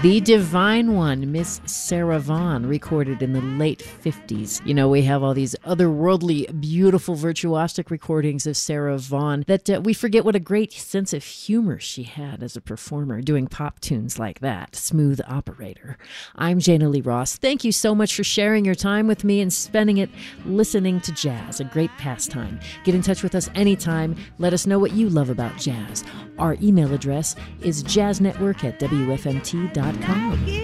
The divine one, Miss Sarah Vaughan, recorded in the late 50s. You know, we have all these otherworldly, beautiful, virtuosic recordings of Sarah Vaughan that we forget what a great sense of humor she had as a performer, doing pop tunes like that. Smooth operator. I'm Jana Lee Ross. Thank you so much for sharing your time with me and spending it listening to jazz, a great pastime. Get in touch with us anytime. Let us know what you love about jazz. Our email address is jazznetwork@wfmt.com.